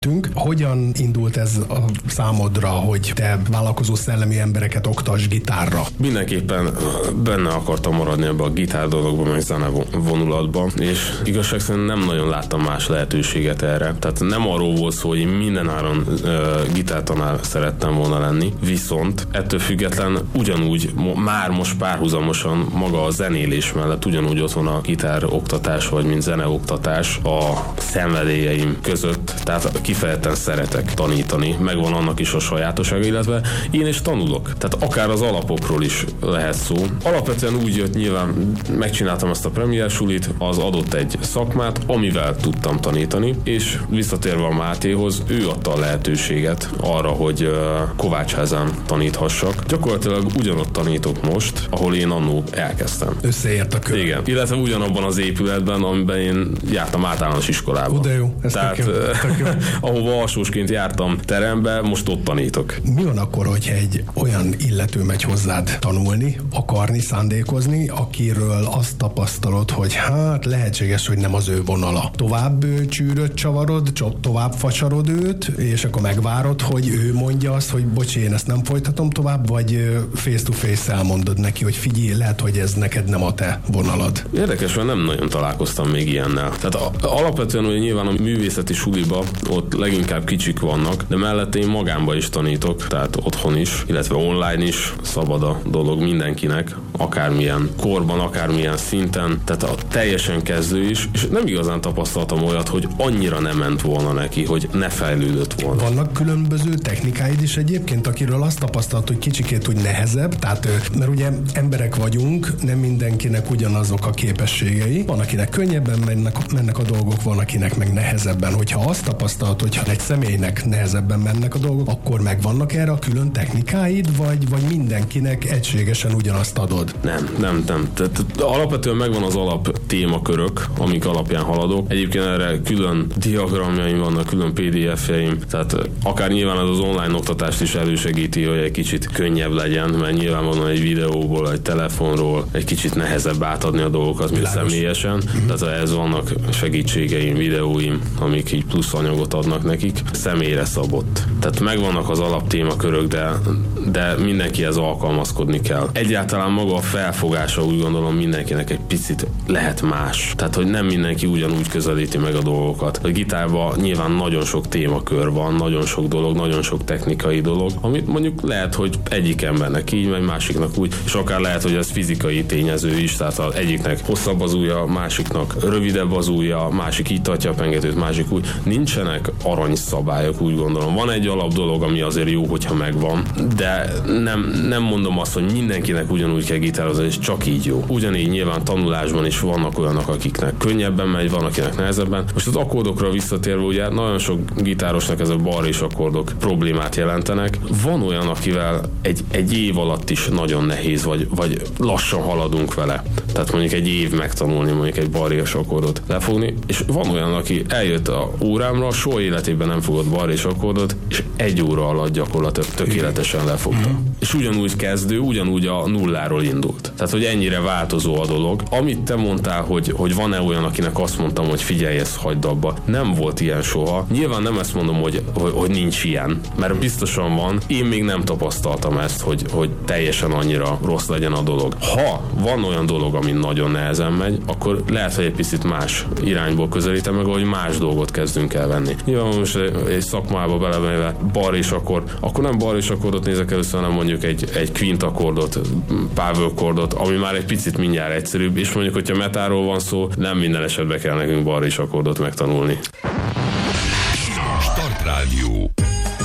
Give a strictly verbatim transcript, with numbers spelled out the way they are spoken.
Hogyan indult ez a számodra, hogy te vállalkozó szellemi embereket oktass gitárra? Mindenképpen benne akartam maradni ebbe a gitár dologba, meg zene vonulatba, és igazság szerint nem nagyon láttam más lehetőséget erre. Tehát nem arról volt szó, hogy én mindenáron uh, gitártanár szerettem volna lenni, viszont ettől független ugyanúgy, már most párhuzamosan maga a zenélés mellett ugyanúgy ott van a gitár oktatás, vagy mint zeneoktatás a szenvedélyeim között. Tehát kifejezetten szeretek tanítani, megvan annak is a sajátossága, illetve én is tanulok. Tehát akár az alapokról is lehet szó. Alapvetően úgy jött, nyilván megcsináltam ezt a premier sulit, az adott egy szakmát, amivel tudtam tanítani, és visszatérve a Mátéhoz, ő adta a lehetőséget arra, hogy uh, Kovácsházán taníthassak. Gyakorlatilag ugyanott tanítok most, ahol én annó elkezdtem. Összeért a kör. Igen. Illetve ugyanabban az épületben, amiben én jártam általános iskolába. Ú, de jó. Ez Tehát, tök jó, tök jó. ahova alsósként jártam terembe, most ott tanítok. Mi van akkor, hogyha egy olyan illető megy hozzád tanulni, akarni, szándékozni, akiről azt tapasztalod, hogy hát lehetséges, hogy nem az ő vonala. Tovább csűröt csavarod, tovább facsarod őt, és akkor megvárod, hogy ő mondja azt, hogy bocs, én ezt nem folytatom tovább, vagy face to face elmondod neki, hogy figyelj, lehet, hogy ez neked nem a te vonalad. Érdekes, hogy nem nagyon találkoztam még ilyennel. Tehát a, alapvetően ugye nyilván a művészeti suliba ott leginkább kicsik vannak, de mellette én magánba is tanítok, tehát otthon is, illetve online is szabad a dolog mindenkinek, akármilyen korban, akármilyen szinten, tehát a teljesen kezdő is, és nem igazán tapasztaltam olyat, hogy annyira nem ment volna neki, hogy ne fejlődött volna. Vannak különböző technikáid is egyébként, akiről azt tapasztalt, hogy kicsikét úgy nehezebb, tehát mert ugye emberek vagyunk, nem mindenkinek ugyanazok a képességei, van, akinek könnyebben mennek, mennek a dolgok, van, akinek meg nehezebben. Hogyha azt tapasztalt, hogyha egy személynek nehezebben mennek a dolgok, akkor megvannak erre a külön technikáid, vagy, vagy mindenkinek egységesen ugyanazt adod? Nem, nem, nem. Tehát alapvetően megvan az alap témakörök, amik alapján haladok. Egyébként erre külön diagramjaim vannak, külön pé dé ef-jeim, tehát akár nyilván ez az online oktatást is elősegíti, hogy egy kicsit könnyebb legyen, mert nyilvánvalóan egy videóból, egy telefonról egy kicsit nehezebb átadni a dolgokat, mint személyesen. Mm-hmm. Tehát ez vannak segítségeim, videóim, amik így plusz anyagot adnak nekik, személyre szabott. Tehát megvannak az alaptémakörök, de, de mindenkihez alkalmazkodni kell. Egyáltalán maga a felfogása, úgy gondolom, mindenkinek egy picit lehet más. Tehát, hogy nem mindenki ugyanúgy közelíti meg a dolgokat. A gitárban nyilván nagyon sok témakör van, nagyon sok dolog, nagyon sok technikai dolog, amit mondjuk lehet, hogy egyik embernek így, vagy másiknak úgy, és akár lehet, hogy ez fizikai tényező is, tehát az egyiknek hosszabb az ujja, másiknak rövidebb az ujja, másik így tartja a pengetőt, másik úgy. Nincsenek aranyszabályok, úgy gondolom. Van egy alap dolog, ami azért jó, hogyha megvan, de nem, nem mondom azt, hogy mindenkinek ugyanúgy kell gitározni, és csak így jó. Ugyanígy nyilván tanulásban is vannak olyanok, akiknek könnyebben megy, van, akinek nehezebben. Most az akkordokra visszatérve, ugye nagyon sok gitárosnak ez a bar és akkordok problémát jelentenek. Van olyan, akivel egy, egy év alatt is nagyon nehéz, vagy, vagy lassan haladunk vele. Tehát mondjuk egy év megtanulni mondjuk egy bar és akkordot lefogni, és van olyan, aki eljött a órámra, soha életében nem fogott bar és akkordot, és egy óra alatt gyakorlatilag tökéletesen lefogta. Mm. És ugyanúgy kezdő, ugyanúgy a nulláról indult. Tehát, hogy ennyire változó a dolog. Amit te mondtál, hogy, hogy van-e olyan, akinek azt mondtam, hogy figyelj, ezt hagyd abba. Nem volt ilyen soha. Nyilván nem ezt mondom, hogy, hogy, hogy nincs ilyen, mert biztosan van. Én még nem tapasztaltam ezt, hogy, hogy teljesen annyira rossz legyen a dolog. Ha van olyan dolog, ami nagyon nehezen megy, akkor lehet, hogy egy picit más irányból közelítem meg, hogy más dolgot kezdünk el venni. Nyilván most egy szakmába belevenve bar és akkord, akkor nem bar és akkordot nézek először, hanem mondjuk egy, egy quint akkordot, Pavel akkordot, ami már egy picit mindjárt egyszerűbb, és mondjuk, hogyha metáról van szó, nem minden esetben kell nekünk bar és akkordot megtanulni. Start Rádió.